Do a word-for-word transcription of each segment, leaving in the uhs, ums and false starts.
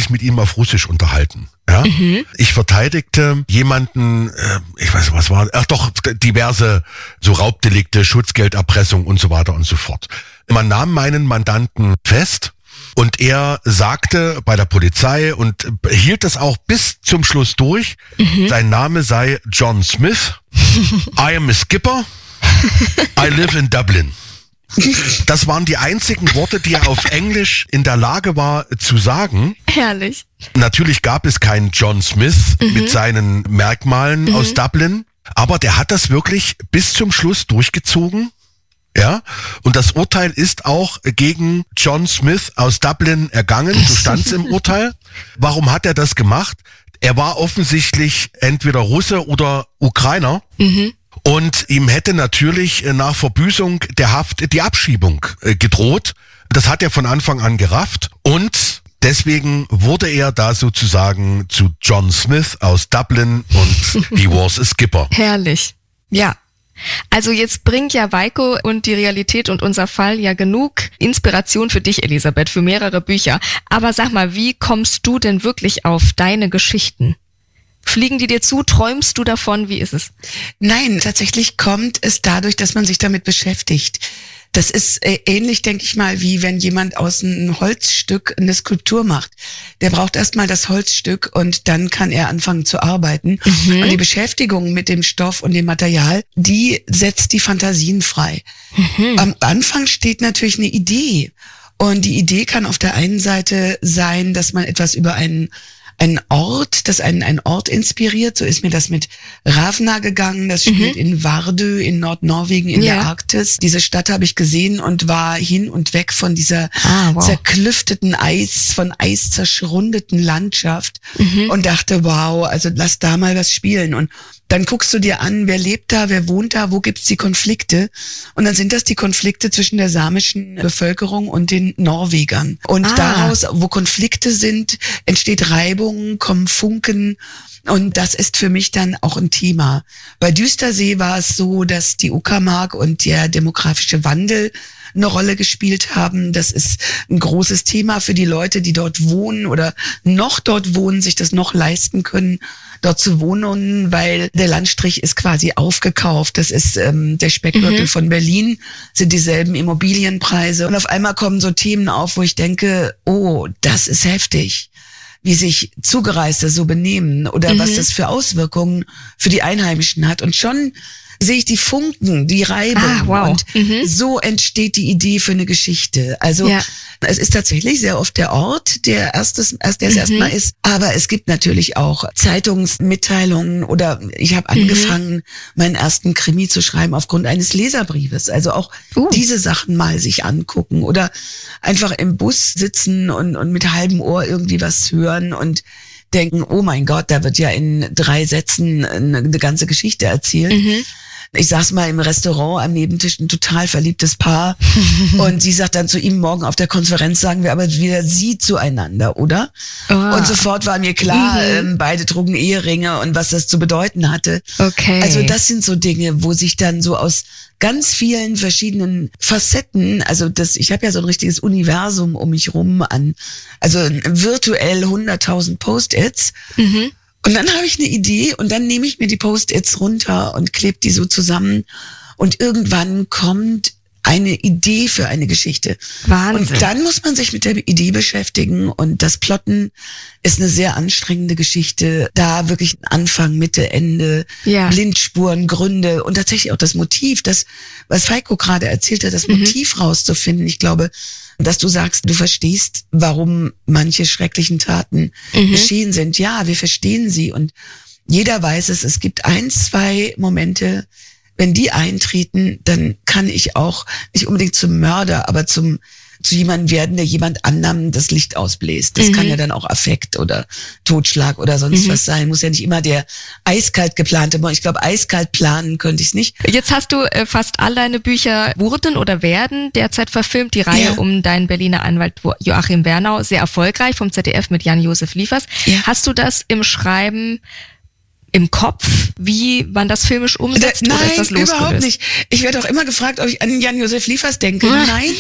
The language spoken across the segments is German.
mich mit ihm auf Russisch unterhalten. Ja? Mhm. Ich verteidigte jemanden, äh, ich weiß nicht, was war, ach doch, diverse so Raubdelikte, Schutzgelderpressung und so weiter und so fort. Man nahm meinen Mandanten fest und er sagte bei der Polizei und hielt das auch bis zum Schluss durch, mhm. sein Name sei John Smith, I am a skipper, I live in Dublin. Das waren die einzigen Worte, die er auf Englisch in der Lage war zu sagen. Herrlich. Natürlich gab es keinen John Smith mhm. mit seinen Merkmalen mhm. aus Dublin, aber der hat das wirklich bis zum Schluss durchgezogen. Ja, und das Urteil ist auch gegen John Smith aus Dublin ergangen, so stand es im Urteil. Warum hat er das gemacht? Er war offensichtlich entweder Russe oder Ukrainer. Mhm. Und ihm hätte natürlich nach Verbüßung der Haft die Abschiebung gedroht. Das hat er von Anfang an gerafft. Und deswegen wurde er da sozusagen zu John Smith aus Dublin und he was a skipper. Herrlich. Ja. Also jetzt bringt ja Weiko und die Realität und unser Fall ja genug Inspiration für dich, Elisabeth, für mehrere Bücher. Aber sag mal, wie kommst du denn wirklich auf deine Geschichten? Fliegen die dir zu? Träumst du davon? Wie ist es? Nein, tatsächlich kommt es dadurch, dass man sich damit beschäftigt. Das ist äh, ähnlich, denke ich mal, wie wenn jemand aus einem Holzstück eine Skulptur macht. Der braucht erstmal das Holzstück und dann kann er anfangen zu arbeiten. Mhm. Und die Beschäftigung mit dem Stoff und dem Material, die setzt die Fantasien frei. Mhm. Am Anfang steht natürlich eine Idee. Und die Idee kann auf der einen Seite sein, dass man etwas über einen Ein Ort, das einen, einen Ort inspiriert. So ist mir das mit Ravna gegangen. Das spielt mhm. in Vardø in Nordnorwegen in ja. der Arktis. Diese Stadt habe ich gesehen und war hin und weg von dieser ah, wow. zerklüfteten Eis, von Eis zerschrundeten Landschaft mhm. und dachte, wow, also lass da mal was spielen. Und dann guckst du dir an, wer lebt da, wer wohnt da, wo gibt's die Konflikte? Und dann sind das die Konflikte zwischen der samischen Bevölkerung und den Norwegern. Und ah. daraus, wo Konflikte sind, entsteht Reibung, kommen Funken. Und das ist für mich dann auch ein Thema. Bei Düstersee war es so, dass die Uckermark und der demografische Wandel eine Rolle gespielt haben. Das ist ein großes Thema für die Leute, die dort wohnen oder noch dort wohnen, sich das noch leisten können, dort zu wohnen, weil der Landstrich ist quasi aufgekauft. Das ist ähm, der Speckgürtel mhm. von Berlin, sind dieselben Immobilienpreise. Und auf einmal kommen so Themen auf, wo ich denke, oh, das ist heftig, wie sich Zugereiste so benehmen oder mhm. was das für Auswirkungen für die Einheimischen hat. Und schon sehe ich die Funken, die Reibung ah, wow. und mhm. so entsteht die Idee für eine Geschichte. Also ja. es ist tatsächlich sehr oft der Ort, der erstes, erst, der es mhm. erstmal ist, aber es gibt natürlich auch Zeitungsmitteilungen oder ich habe mhm. angefangen, meinen ersten Krimi zu schreiben aufgrund eines Leserbriefes. Also auch uh. diese Sachen mal sich angucken oder einfach im Bus sitzen und, und mit halbem Ohr irgendwie was hören und denken, oh mein Gott, da wird ja in drei Sätzen eine, eine ganze Geschichte erzählt. Mhm. Ich saß mal im Restaurant am Nebentisch, ein total verliebtes Paar und sie sagt dann zu ihm, morgen auf der Konferenz sagen wir aber wieder sie zueinander, oder? Oh. Und sofort war mir klar, mhm. ähm, beide trugen Eheringe und was das zu bedeuten hatte. Okay. Also das sind so Dinge, wo sich dann so aus ganz vielen verschiedenen Facetten, also das, ich habe ja so ein richtiges Universum um mich rum an, also virtuell hunderttausend Post-its. Mhm. Und dann habe ich eine Idee und dann nehme ich mir die Post-its runter und klebe die so zusammen und irgendwann kommt eine Idee für eine Geschichte. Wahnsinn. Und dann muss man sich mit der Idee beschäftigen und das Plotten ist eine sehr anstrengende Geschichte. Da wirklich Anfang, Mitte, Ende, ja. Blindspuren, Gründe und tatsächlich auch das Motiv, das, was Weiko gerade erzählt hat, das mhm. Motiv rauszufinden. Ich glaube, dass du sagst, du verstehst, warum manche schrecklichen Taten mhm. geschehen sind. Ja, wir verstehen sie und jeder weiß es. Es gibt ein, zwei Momente, wenn die eintreten, dann kann ich auch nicht unbedingt zum Mörder, aber zum zu jemandem werden, der jemand anderem das Licht ausbläst. Das mhm. kann ja dann auch Affekt oder Totschlag oder sonst mhm. was sein. Muss ja nicht immer der eiskalt geplante. Ich glaube, eiskalt planen könnte ich es nicht. Jetzt hast du äh, fast all deine Bücher wurden oder werden derzeit verfilmt. Die Reihe ja. um deinen Berliner Anwalt Joachim Wernau, sehr erfolgreich vom Z D F mit Jan-Josef Liefers. Ja. Hast du das im Schreiben im Kopf, wie man das filmisch umsetzt? Da, nein, oder ist das losgelöst? Überhaupt nicht. Ich werde auch immer gefragt, ob ich an Jan-Josef Liefers denke. Ah. Nein.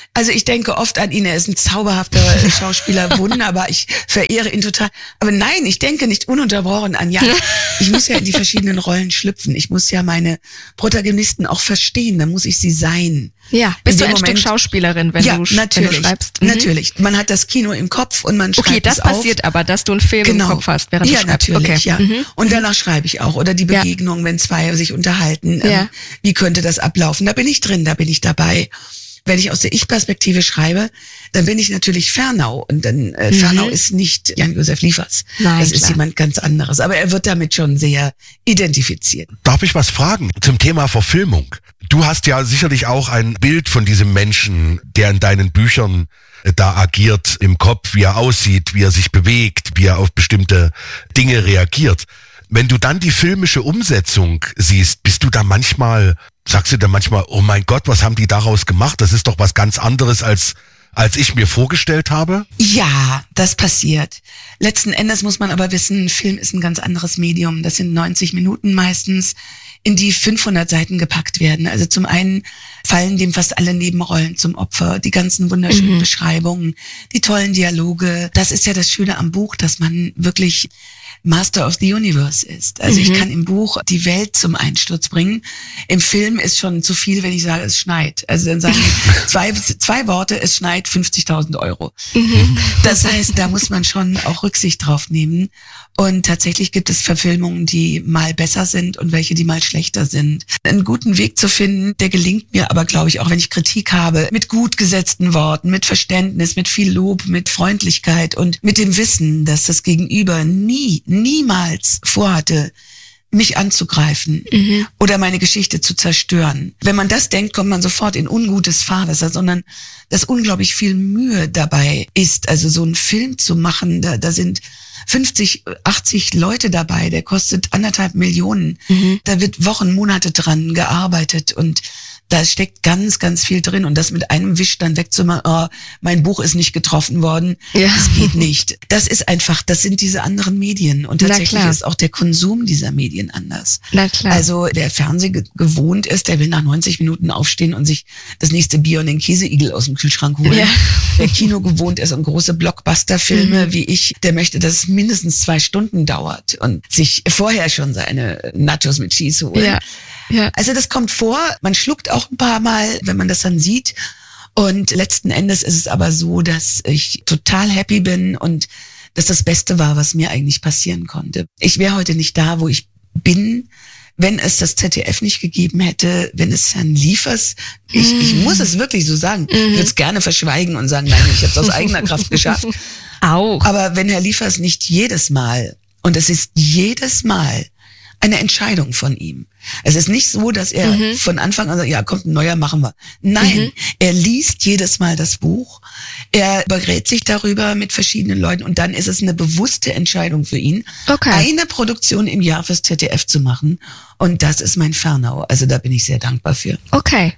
Also ich denke oft an ihn, er ist ein zauberhafter Schauspieler, wunderbar, ich verehre ihn total. Aber nein, ich denke nicht ununterbrochen an Jan. Ich muss ja in die verschiedenen Rollen schlüpfen. Ich muss ja meine Protagonisten auch verstehen, dann muss ich sie sein. Ja, bist du ein Moment, Stück Schauspielerin, wenn, ja, du, natürlich, wenn du schreibst? Mhm. Natürlich, man hat das Kino im Kopf und man schreibt okay, das es auf. passiert aber, dass du einen Film genau. im Kopf hast, während ja, du schreibst. Natürlich, okay. ja, mhm. Und danach schreibe ich auch. Oder die Begegnung, ja. wenn zwei sich unterhalten. Ja. Ähm, wie könnte das ablaufen? Da bin ich drin, da bin ich dabei. Wenn ich aus der Ich-Perspektive schreibe, dann bin ich natürlich Fernau. Und dann äh, mhm. Fernau ist nicht Jan-Josef Liefers. Nein, das klar. ist jemand ganz anderes. Aber er wird damit schon sehr identifiziert. Darf ich was fragen zum Thema Verfilmung? Du hast ja sicherlich auch ein Bild von diesem Menschen, der in deinen Büchern äh, da agiert, im Kopf, wie er aussieht, wie er sich bewegt, wie er auf bestimmte Dinge reagiert. Wenn du dann die filmische Umsetzung siehst, bist du da manchmal, sagst du da manchmal, oh mein Gott, was haben die daraus gemacht? Das ist doch was ganz anderes, als als ich mir vorgestellt habe? Ja, das passiert. Letzten Endes muss man aber wissen, ein Film ist ein ganz anderes Medium. Das sind neunzig Minuten meistens, in die fünfhundert Seiten gepackt werden. Also zum einen fallen dem fast alle Nebenrollen zum Opfer, die ganzen wunderschönen mhm. Beschreibungen, die tollen Dialoge. Das ist ja das Schöne am Buch, dass man wirklich Master of the Universe ist. Also mhm. ich kann im Buch die Welt zum Einsturz bringen. Im Film ist schon zu viel, wenn ich sage, es schneit. Also dann sagen zwei, zwei Worte, es schneit fünfzigtausend Euro. Mhm. Das heißt, da muss man schon auch Rücksicht drauf nehmen. Und tatsächlich gibt es Verfilmungen, die mal besser sind und welche, die mal schlechter sind. Einen guten Weg zu finden, der gelingt mir aber, glaube ich, auch wenn ich Kritik habe, mit gut gesetzten Worten, mit Verständnis, mit viel Lob, mit Freundlichkeit und mit dem Wissen, dass das Gegenüber nie, niemals vorhatte, mich anzugreifen mhm. oder meine Geschichte zu zerstören. Wenn man das denkt, kommt man sofort in ungutes Fahrwasser, sondern dass unglaublich viel Mühe dabei ist, also so einen Film zu machen, da, da sind fünfzig, achtzig Leute dabei, der kostet anderthalb Millionen. Mhm. Da wird Wochen, Monate dran gearbeitet und da steckt ganz, ganz viel drin. Und das mit einem Wisch dann wegzumachen, oh, mein Buch ist nicht getroffen worden, ja. das geht nicht. Das ist einfach, das sind diese anderen Medien. Und tatsächlich ist auch der Konsum dieser Medien anders. Na klar. Also wer Fernsehen gewohnt ist, der will nach neunzig Minuten aufstehen und sich das nächste Bier und den Käseigel aus dem Kühlschrank holen. Ja. Wer Kino gewohnt ist und große Blockbuster-Filme mhm. wie ich, der möchte, dass es mindestens zwei Stunden dauert und sich vorher schon seine Nachos mit Cheese holen. Ja. Ja. Also das kommt vor, man schluckt auch ein paar Mal, wenn man das dann sieht. Und letzten Endes ist es aber so, dass ich total happy bin und dass das Beste war, was mir eigentlich passieren konnte. Ich wäre heute nicht da, wo ich bin, wenn es das Z D F nicht gegeben hätte, wenn es Herrn Liefers, ich, ich muss es wirklich so sagen, ich würde es gerne verschweigen und sagen, nein, ich habe es aus eigener Kraft geschafft. Auch. Aber wenn Herr Liefers nicht jedes Mal, und es ist jedes Mal eine Entscheidung von ihm. Es ist nicht so, dass er mhm. von Anfang an sagt, ja, kommt ein neuer, machen wir. Nein, mhm. er liest jedes Mal das Buch, er berät sich darüber mit verschiedenen Leuten und dann ist es eine bewusste Entscheidung für ihn, okay. eine Produktion im Jahr fürs Z D F zu machen und das ist mein Fernau. Also da bin ich sehr dankbar für. Okay.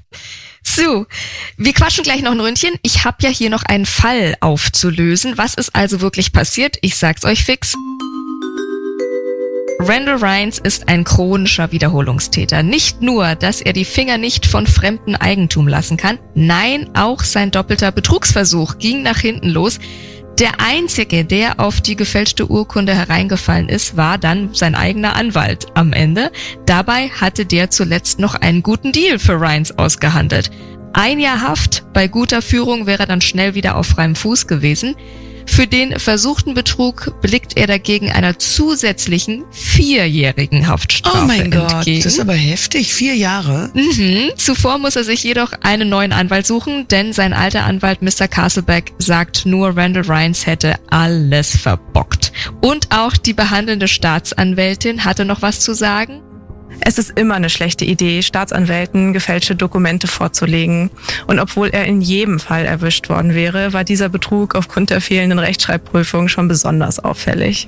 So, wir quatschen gleich noch ein Ründchen. Ich habe ja hier noch einen Fall aufzulösen. Was ist also wirklich passiert? Ich sag's euch fix. Randall Reins ist ein chronischer Wiederholungstäter. Nicht nur, dass er die Finger nicht von fremdem Eigentum lassen kann, nein, auch sein doppelter Betrugsversuch ging nach hinten los. Der Einzige, der auf die gefälschte Urkunde hereingefallen ist, war dann sein eigener Anwalt am Ende. Dabei hatte der zuletzt noch einen guten Deal für Reins ausgehandelt. Ein Jahr Haft, bei guter Führung wäre er dann schnell wieder auf freiem Fuß gewesen. Für den versuchten Betrug blickt er dagegen einer zusätzlichen vierjährigen Haftstrafe entgegen. Oh mein Gott, entgegen. das ist aber heftig, vier Jahre. Mhm. Zuvor muss er sich jedoch einen neuen Anwalt suchen, denn sein alter Anwalt Mister Castlebeck sagt nur, Randall Reins hätte alles verbockt. Und auch die behandelnde Staatsanwältin hatte noch was zu sagen. Es ist immer eine schlechte Idee, Staatsanwälten gefälschte Dokumente vorzulegen. Und obwohl er in jedem Fall erwischt worden wäre, war dieser Betrug aufgrund der fehlenden Rechtschreibprüfung schon besonders auffällig.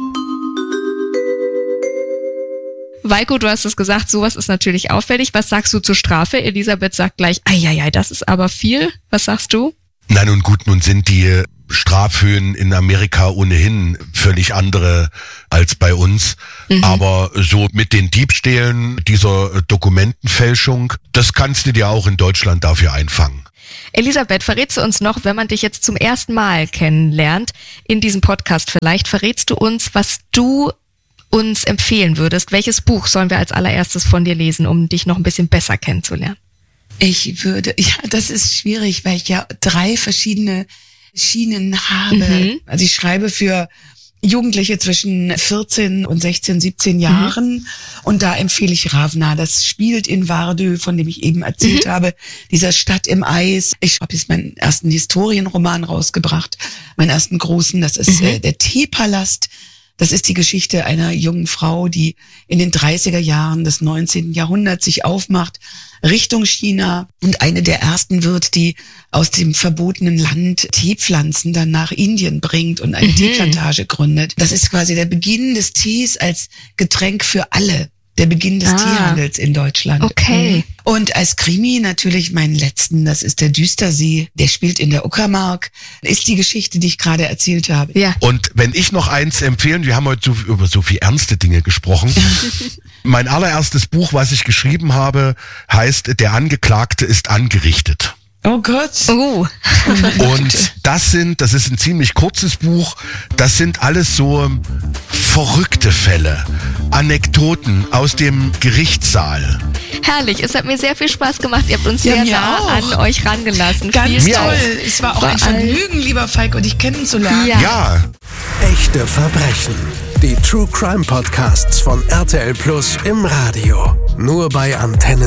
Weiko, du hast es gesagt, sowas ist natürlich auffällig. Was sagst du zur Strafe? Elisabeth sagt gleich, eieiei, das ist aber viel. Was sagst du? Na nun gut, nun sind die Strafhöhen in Amerika ohnehin völlig andere als bei uns. Mhm. Aber so mit den Diebstählen dieser Dokumentenfälschung, das kannst du dir auch in Deutschland dafür einfangen. Elisabeth, verrätst du uns noch, wenn man dich jetzt zum ersten Mal kennenlernt, in diesem Podcast vielleicht, verrätst du uns, was du uns empfehlen würdest? Welches Buch sollen wir als allererstes von dir lesen, um dich noch ein bisschen besser kennenzulernen? Ich würde, ja, das ist schwierig, weil ich ja drei verschiedene Schienen habe. Mhm. Also ich schreibe für Jugendliche zwischen vierzehn und sechzehn, siebzehn Jahren. Mhm. Und da empfehle ich Ravna. Das spielt in Vardø, von dem ich eben erzählt mhm. habe, dieser Stadt im Eis. Ich habe jetzt meinen ersten Historienroman rausgebracht, meinen ersten großen, das ist mhm. äh, der Teepalast. Das ist die Geschichte einer jungen Frau, die in den dreißiger Jahren des neunzehnten Jahrhunderts sich aufmacht Richtung China und eine der ersten wird, die aus dem verbotenen Land Teepflanzen dann nach Indien bringt und eine mhm. Teeplantage gründet. Das ist quasi der Beginn des Tees als Getränk für alle. Der Beginn des ah, Teehandels in Deutschland. Okay. Und als Krimi natürlich meinen letzten, das ist der Düstersee, der spielt in der Uckermark, ist die Geschichte, die ich gerade erzählt habe. Ja. Und wenn ich noch eins empfehlen, wir haben heute so, über so viel ernste Dinge gesprochen. Mein allererstes Buch, was ich geschrieben habe, heißt Der Angeklagte ist angerichtet. Oh Gott. Oh. Und das sind, das ist ein ziemlich kurzes Buch, das sind alles so verrückte Fälle, Anekdoten aus dem Gerichtssaal. Herrlich, es hat mir sehr viel Spaß gemacht. Ihr habt uns Ja, sehr mir nah auch. an euch rangelassen. Ganz Vielen toll. Dank. Es war auch Vor ein allem- Vergnügen, lieber Falk, und dich kennenzulernen. Ja. Ja. Echte Verbrechen. Die True Crime Podcasts von R T L Plus im Radio. Nur bei Antenne